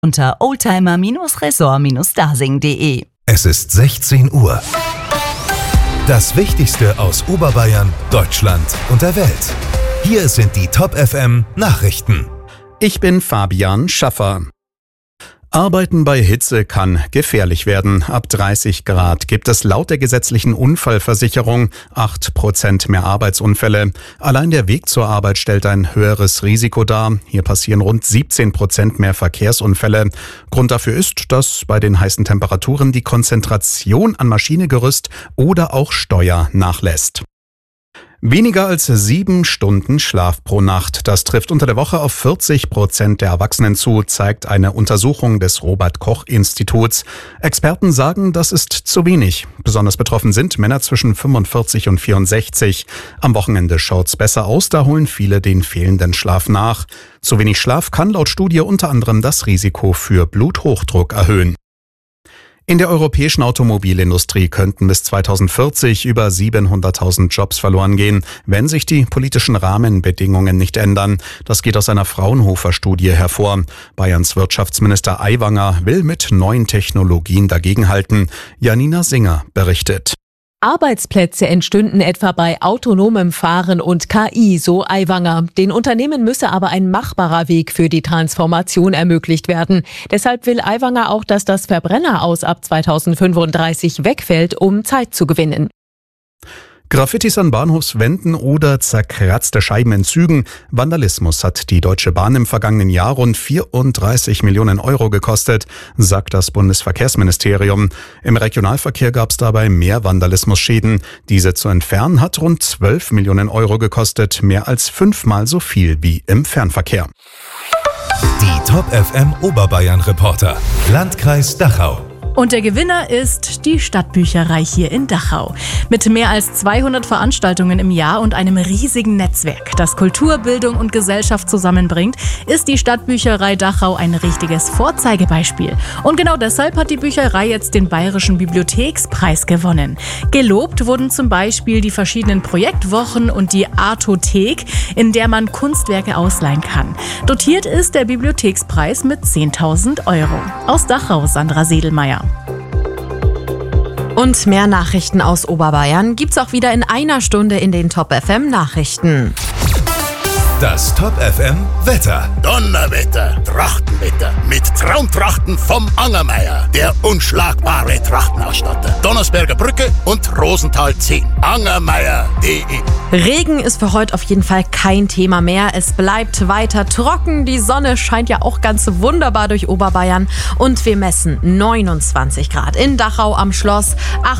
unter oldtimer-resort-dasing.de. Es ist 16 Uhr. Das Wichtigste aus Oberbayern, Deutschland und der Welt. Hier sind die Top FM Nachrichten. Ich bin Fabian Schaffer. Arbeiten bei Hitze kann gefährlich werden. Ab 30 Grad gibt es laut der gesetzlichen Unfallversicherung 8% mehr Arbeitsunfälle. Allein der Weg zur Arbeit stellt ein höheres Risiko dar. Hier passieren rund 17% mehr Verkehrsunfälle. Grund dafür ist, dass bei den heißen Temperaturen die Konzentration an Maschinegerüst oder auch Steuer nachlässt. Weniger als 7 Stunden Schlaf pro Nacht. Das trifft unter der Woche auf 40% der Erwachsenen zu, zeigt eine Untersuchung des Robert-Koch-Instituts. Experten sagen, das ist zu wenig. Besonders betroffen sind Männer zwischen 45 und 64. Am Wochenende schaut's besser aus, da holen viele den fehlenden Schlaf nach. Zu wenig Schlaf kann laut Studie unter anderem das Risiko für Bluthochdruck erhöhen. In der europäischen Automobilindustrie könnten bis 2040 über 700.000 Jobs verloren gehen, wenn sich die politischen Rahmenbedingungen nicht ändern. Das geht aus einer Fraunhofer-Studie hervor. Bayerns Wirtschaftsminister Aiwanger will mit neuen Technologien dagegenhalten. Janina Singer berichtet. Arbeitsplätze entstünden etwa bei autonomem Fahren und KI, so Aiwanger. Den Unternehmen müsse aber ein machbarer Weg für die Transformation ermöglicht werden. Deshalb will Aiwanger auch, dass das Verbrenner aus ab 2035 wegfällt, um Zeit zu gewinnen. Graffitis an Bahnhofswänden oder zerkratzte Scheiben in Zügen. Vandalismus hat die Deutsche Bahn im vergangenen Jahr rund 34 Millionen Euro gekostet, sagt das Bundesverkehrsministerium. Im Regionalverkehr gab es dabei mehr Vandalismusschäden. Diese zu entfernen hat rund 12 Millionen Euro gekostet, mehr als 5-mal so viel wie im Fernverkehr. Die Top FM Oberbayern Reporter. Landkreis Dachau. Und der Gewinner ist die Stadtbücherei hier in Dachau. Mit mehr als 200 Veranstaltungen im Jahr und einem riesigen Netzwerk, das Kultur, Bildung und Gesellschaft zusammenbringt, ist die Stadtbücherei Dachau ein richtiges Vorzeigebeispiel. Und genau deshalb hat die Bücherei jetzt den Bayerischen Bibliothekspreis gewonnen. Gelobt wurden zum Beispiel die verschiedenen Projektwochen und die Artothek, in der man Kunstwerke ausleihen kann. Dotiert ist der Bibliothekspreis mit 10.000 Euro. Aus Dachau, Sandra Sedelmeier. Und mehr Nachrichten aus Oberbayern gibt's auch wieder in einer Stunde in den Top FM Nachrichten. Das Top FM Wetter. Donnerwetter, Trachtenwetter mit Traumtrachten vom Angermeier, der unschlagbare Trachtenausstatter. Donnersberger Brücke und Rosenthal 10. Angermeier.de. Regen ist für heute auf jeden Fall kein Thema mehr. Es bleibt weiter trocken. Die Sonne scheint ja auch ganz wunderbar durch Oberbayern. Und wir messen 29 Grad in Dachau am Schloss,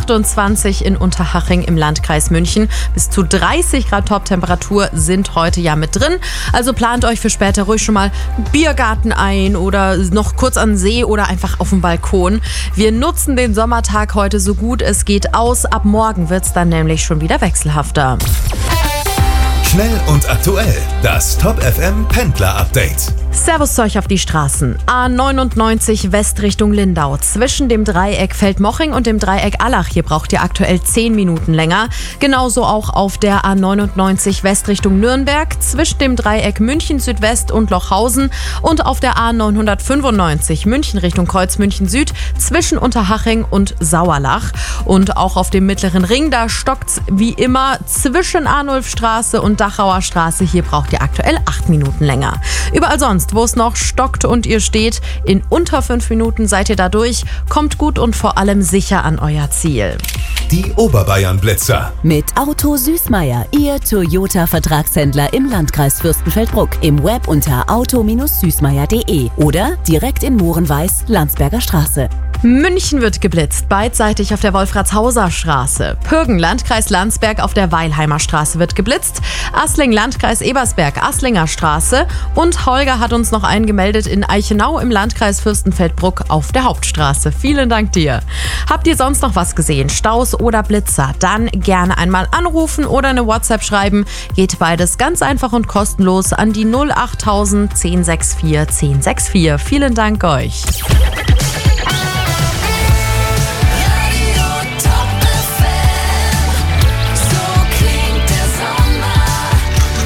28 in Unterhaching im Landkreis München. Bis zu 30 Grad Toptemperatur sind heute ja mit drin. Also plant euch für später ruhig schon mal einen Biergarten ein oder noch kurz an den See oder einfach auf dem Balkon. Wir nutzen den Sommertag heute so gut es geht aus. Ab morgen wird es dann nämlich schon wieder wechselhafter. Schnell und aktuell. Das Top FM Pendler Update. Servus zu euch auf die Straßen. A99 West Richtung Lindau. Zwischen dem Dreieck Feldmoching und dem Dreieck Allach. Hier braucht ihr aktuell 10 Minuten länger. Genauso auch auf der A99 West Richtung Nürnberg. Zwischen dem Dreieck München Südwest und Lochhausen. Und auf der A995 München Richtung Kreuz München Süd. Zwischen Unterhaching und Sauerlach. Und auch auf dem Mittleren Ring. Da stockt's wie immer zwischen Arnulfstraße und Dachauer Straße. Hier braucht ihr aktuell 8 Minuten länger. Überall sonst, wo es noch stockt und ihr steht, in unter 5 Minuten seid ihr da durch. Kommt gut und vor allem sicher an euer Ziel. Die Oberbayern Blitzer. Mit Auto Süßmeier, Ihr Toyota-Vertragshändler im Landkreis Fürstenfeldbruck. Im Web unter auto-süßmeier.de oder direkt in Mohrenweiß, Landsberger Straße. München wird geblitzt, beidseitig auf der Wolfratshauser Straße. Pürgen, Landkreis Landsberg auf der Weilheimer Straße wird geblitzt. Assling, Landkreis Ebersberg, Asslinger Straße. Und Holger hat uns noch einen gemeldet in Eichenau im Landkreis Fürstenfeldbruck auf der Hauptstraße. Vielen Dank dir. Habt ihr sonst noch was gesehen? Staus oder Blitzer? Dann gerne einmal anrufen oder eine WhatsApp schreiben. Geht beides ganz einfach und kostenlos an die 08000 1064 1064. Vielen Dank euch.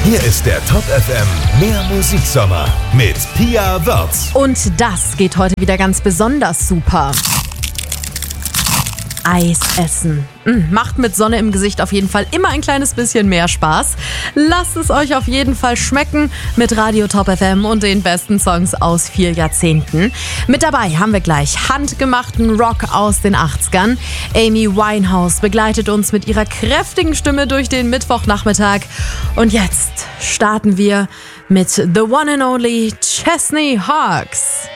Hier ist der Top FM Mehr Musiksommer mit Pia Wörz. Und das geht heute wieder ganz besonders super. Eis essen. Macht mit Sonne im Gesicht auf jeden Fall immer ein kleines bisschen mehr Spaß. Lasst es euch auf jeden Fall schmecken mit Radio Top FM und den besten Songs aus 4 Jahrzehnten. Mit dabei haben wir gleich handgemachten Rock aus den 80ern. Amy Winehouse begleitet uns mit ihrer kräftigen Stimme durch den Mittwochnachmittag. Und jetzt starten wir mit The One and Only Chesney Hawkes.